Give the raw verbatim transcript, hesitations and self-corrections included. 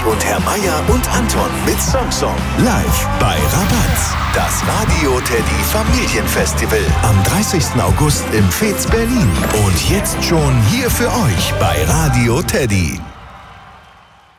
Ulrich und Herr Meier und Anton mit Samsung. Live bei Rabatz. Das Radio Teddy Familienfestival am dreißigsten August im Fez Berlin. Und jetzt schon hier für euch bei Radio Teddy.